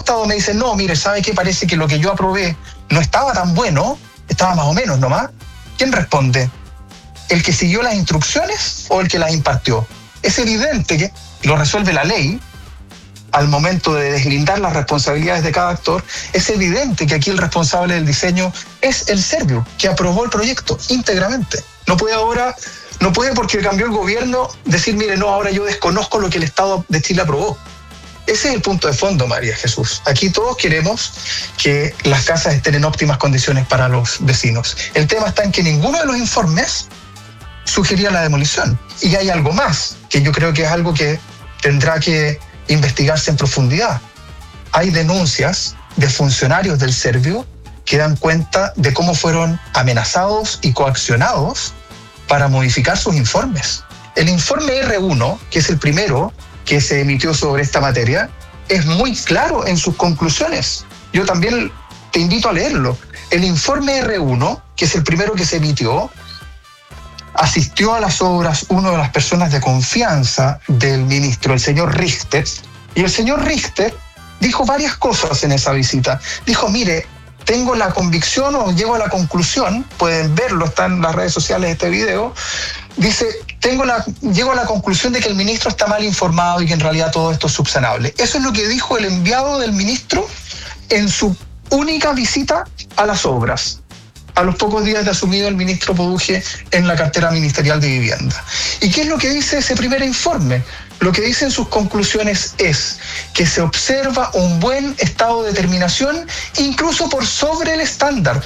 Estado me dice, no, mire, ¿sabe qué? Parece que lo que yo aprobé no estaba tan bueno, estaba más o menos nomás. ¿Quién responde? ¿El que siguió las instrucciones o el que las impartió? Es evidente que lo resuelve la ley. Al momento de deslindar las responsabilidades de cada actor, es evidente que aquí el responsable del diseño es el serbio, que aprobó el proyecto íntegramente. No puede porque cambió el gobierno decir, mire, no, ahora yo desconozco lo que el Estado de Chile aprobó. Ese es el punto de fondo, María Jesús. Aquí todos queremos que las casas estén en óptimas condiciones para los vecinos. El tema está en que ninguno de los informes sugería la demolición. Y hay algo más, que yo creo que es algo que tendrá que investigarse en profundidad. Hay denuncias de funcionarios del Servio que dan cuenta de cómo fueron amenazados y coaccionados para modificar sus informes. El informe R1, que es el primero que se emitió sobre esta materia, es muy claro en sus conclusiones. Yo también te invito a leerlo. El informe R1, que es el primero que se emitió, asistió a las obras una de las personas de confianza del ministro, el señor Richter, y el señor Richter dijo varias cosas en esa visita. Dijo, mire, tengo la convicción o llego a la conclusión, pueden verlo, está en las redes sociales este video, dice, llego a la conclusión de que el ministro está mal informado y que en realidad todo esto es subsanable. Eso es lo que dijo el enviado del ministro en su única visita a las obras, a los pocos días de asumido el ministro Poduje en la cartera ministerial de vivienda. ¿Y qué es lo que dice ese primer informe? Lo que dice en sus conclusiones es que se observa un buen estado de terminación, incluso por sobre el estándar.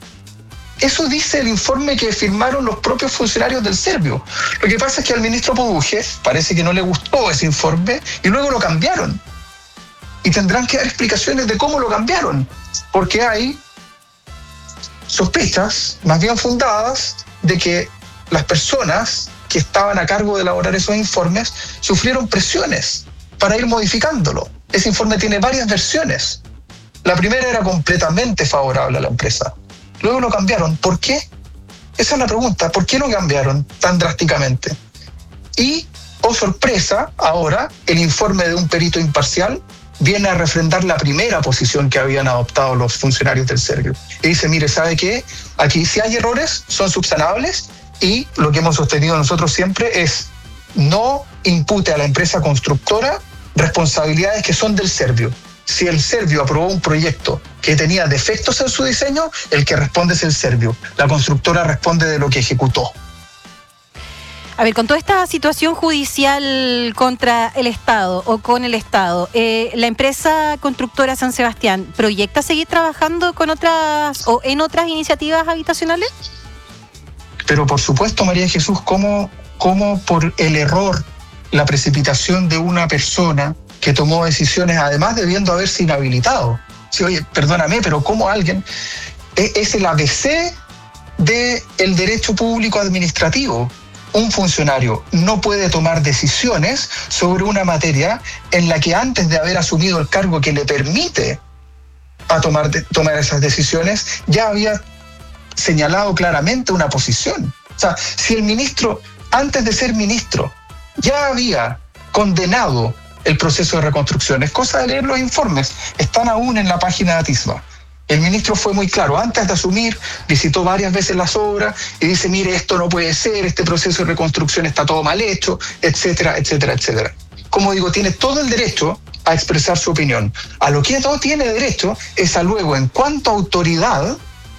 Eso dice el informe que firmaron los propios funcionarios del Servio. Lo que pasa es que al ministro Poduje parece que no le gustó ese informe y luego lo cambiaron. Y tendrán que dar explicaciones de cómo lo cambiaron, porque hay sospechas, más bien fundadas, de que las personas que estaban a cargo de elaborar esos informes sufrieron presiones para ir modificándolo. Ese informe tiene varias versiones. La primera era completamente favorable a la empresa. Luego lo cambiaron. ¿Por qué? Esa es la pregunta. ¿Por qué lo cambiaron tan drásticamente? Y, oh sorpresa, ahora el informe de un perito imparcial viene a refrendar la primera posición que habían adoptado los funcionarios del Servio. Y dice, mire, ¿sabe qué? Aquí si hay errores, son subsanables, y lo que hemos sostenido nosotros siempre es no impute a la empresa constructora responsabilidades que son del Servio. Si el Servio aprobó un proyecto que tenía defectos en su diseño, el que responde es el Servio. La constructora responde de lo que ejecutó. A ver, con toda esta situación judicial contra el Estado o con el Estado, ¿la empresa constructora San Sebastián proyecta seguir trabajando con otras o en otras iniciativas habitacionales? Pero por supuesto, María Jesús, ¿cómo por el error, la precipitación de una persona que tomó decisiones, además debiendo haberse inhabilitado? Sí, oye, perdóname, pero ¿cómo alguien es el ABC del derecho público administrativo? Un funcionario no puede tomar decisiones sobre una materia en la que antes de haber asumido el cargo que le permite a tomar esas decisiones, ya había señalado claramente una posición. O sea, si el ministro, antes de ser ministro, ya había condenado el proceso de reconstrucción, es cosa de leer los informes, están aún en la página de Atisba. El ministro fue muy claro, antes de asumir, visitó varias veces las obras y dice, mire, esto no puede ser, este proceso de reconstrucción está todo mal hecho, etcétera, etcétera, etcétera. Como digo, tiene todo el derecho a expresar su opinión. A lo que no tiene derecho es a luego, en cuanto a autoridad,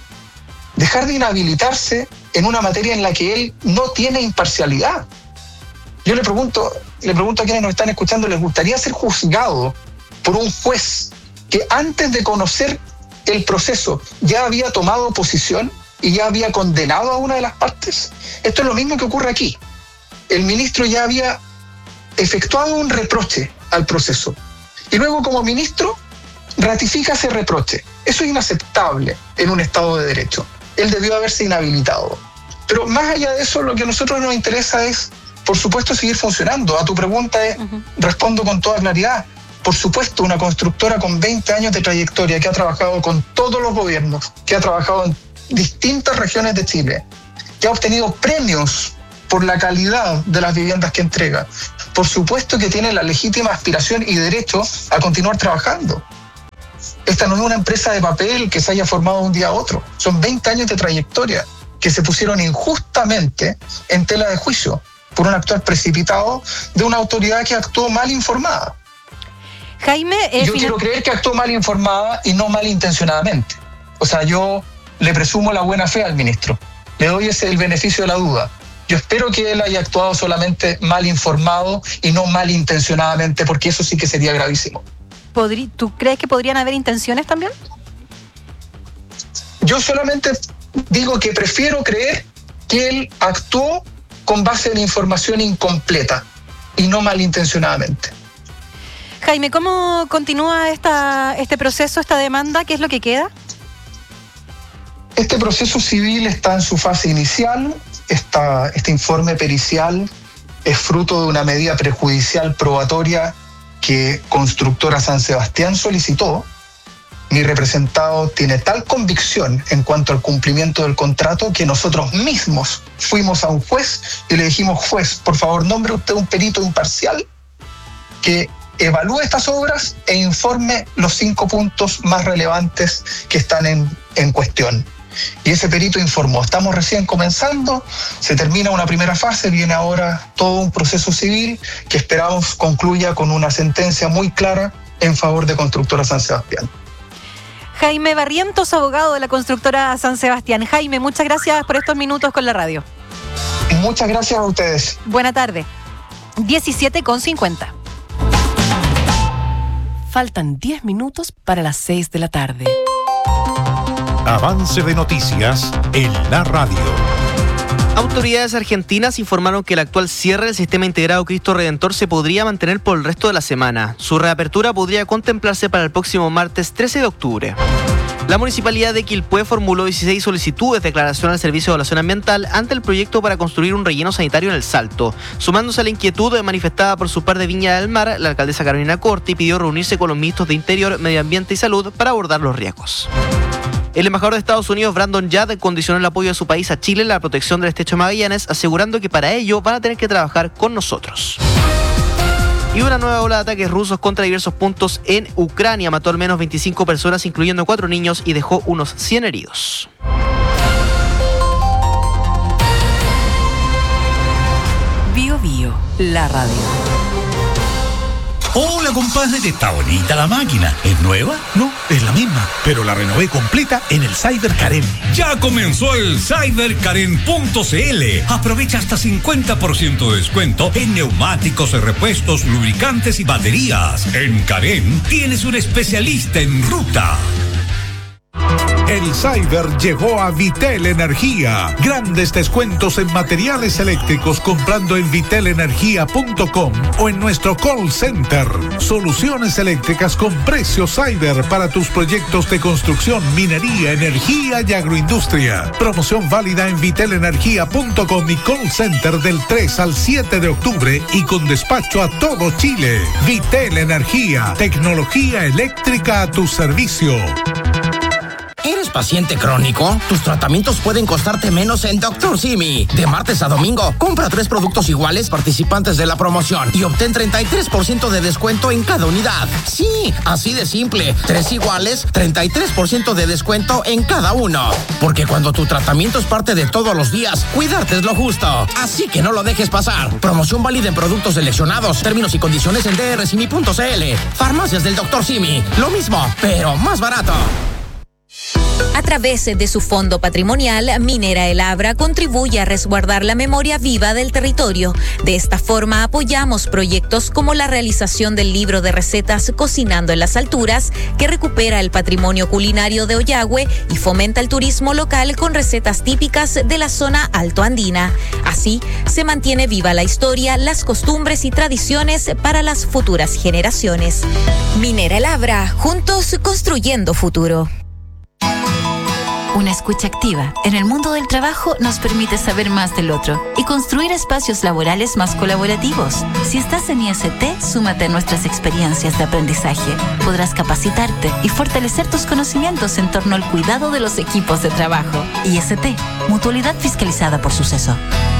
dejar de inhabilitarse en una materia en la que él no tiene imparcialidad. Yo le pregunto a quienes nos están escuchando, ¿les gustaría ser juzgado por un juez que antes de conocer el proceso ya había tomado posición y ya había condenado a una de las partes? Esto es lo mismo que ocurre aquí. El ministro ya había efectuado un reproche al proceso y luego, como ministro, ratifica ese reproche. Eso es inaceptable en un Estado de Derecho. Él debió haberse inhabilitado. Pero más allá de eso, lo que a nosotros nos interesa es, por supuesto, seguir funcionando. A tu pregunta respondo con toda claridad. Por supuesto, una constructora con 20 años de trayectoria, que ha trabajado con todos los gobiernos, que ha trabajado en distintas regiones de Chile, que ha obtenido premios por la calidad de las viviendas que entrega. Por supuesto que tiene la legítima aspiración y derecho a continuar trabajando. Esta no es una empresa de papel que se haya formado de un día a otro. Son 20 años de trayectoria que se pusieron injustamente en tela de juicio por un actuar precipitado de una autoridad que actuó mal informada. Jaime, yo quiero creer que actuó mal informada y no malintencionadamente. O sea, yo le presumo la buena fe al ministro. Le doy el beneficio de la duda. Yo espero que él haya actuado solamente mal informado y no malintencionadamente, porque eso sí que sería gravísimo. ¿Tú crees que podrían haber intenciones también? Yo solamente digo que prefiero creer que él actuó con base en información incompleta y no malintencionadamente. Jaime, ¿cómo continúa este proceso, esta demanda? ¿Qué es lo que queda? Este proceso civil está en su fase inicial. Este informe pericial es fruto de una medida prejudicial probatoria que Constructora San Sebastián solicitó. Mi representado tiene tal convicción en cuanto al cumplimiento del contrato que nosotros mismos fuimos a un juez y le dijimos: juez, por favor, nombre usted un perito imparcial que evalúe estas obras e informe los 5 puntos más relevantes que están en cuestión. Y ese perito informó. Estamos recién comenzando, se termina una primera fase, viene ahora todo un proceso civil que esperamos concluya con una sentencia muy clara en favor de Constructora San Sebastián. Jaime Barrientos, abogado de la Constructora San Sebastián. Jaime, muchas gracias por estos minutos con la radio. Muchas gracias a ustedes. Buena tarde. 17:50. Faltan 10 minutos para las 6 de la tarde. Avance de noticias en la radio. Autoridades argentinas informaron que el actual cierre del sistema integrado Cristo Redentor se podría mantener por el resto de la semana. Su reapertura podría contemplarse para el próximo martes 13 de octubre. La Municipalidad de Quilpué formuló 16 solicitudes de declaración al Servicio de Evaluación Ambiental ante el proyecto para construir un relleno sanitario en El Salto. Sumándose a la inquietud manifestada por su par de Viña del Mar, la alcaldesa Carolina Corti pidió reunirse con los ministros de Interior, Medio Ambiente y Salud para abordar los riesgos. El embajador de Estados Unidos, Brandon Yad, condicionó el apoyo de su país a Chile en la protección del Estrecho de Magallanes, asegurando que para ello van a tener que trabajar con nosotros. Y una nueva ola de ataques rusos contra diversos puntos en Ucrania mató al menos 25 personas, incluyendo 4 niños, y dejó unos 100 heridos. Bio Bio, la radio. Hola, compadre, está bonita la máquina. ¿Es nueva? No, es la misma, pero la renové completa en el Cyber Karen. Ya comenzó el cyberkaren.cl. Aprovecha hasta 50% de descuento en neumáticos, repuestos, lubricantes y baterías. En Karen tienes un especialista en ruta. El Cyber llegó a Vitel Energía. Grandes descuentos en materiales eléctricos comprando en vitelenergia.com o en nuestro call center. Soluciones eléctricas con precio Cyber para tus proyectos de construcción, minería, energía y agroindustria. Promoción válida en vitelenergia.com y call center del 3 al 7 de octubre y con despacho a todo Chile. Vitel Energía, tecnología eléctrica a tu servicio. ¿Eres paciente crónico? Tus tratamientos pueden costarte menos en Dr. Simi. De martes a domingo, compra 3 productos iguales participantes de la promoción y obtén 33% de descuento en cada unidad. Sí, así de simple. 3 iguales, 33% de descuento en cada uno. Porque cuando tu tratamiento es parte de todos los días, cuidarte es lo justo. Así que no lo dejes pasar. Promoción válida en productos seleccionados. Términos y condiciones en drsimi.cl. Farmacias del Dr. Simi. Lo mismo, pero más barato. A través de su fondo patrimonial, Minera El Abra contribuye a resguardar la memoria viva del territorio. De esta forma apoyamos proyectos como la realización del libro de recetas Cocinando en las Alturas, que recupera el patrimonio culinario de Ollagüe y fomenta el turismo local con recetas típicas de la zona altoandina. Así, se mantiene viva la historia, las costumbres y tradiciones para las futuras generaciones. Minera El Abra, juntos construyendo futuro. Una escucha activa en el mundo del trabajo nos permite saber más del otro y construir espacios laborales más colaborativos. Si estás en IST, súmate a nuestras experiencias de aprendizaje. Podrás capacitarte y fortalecer tus conocimientos en torno al cuidado de los equipos de trabajo. IST, mutualidad fiscalizada por Suceso.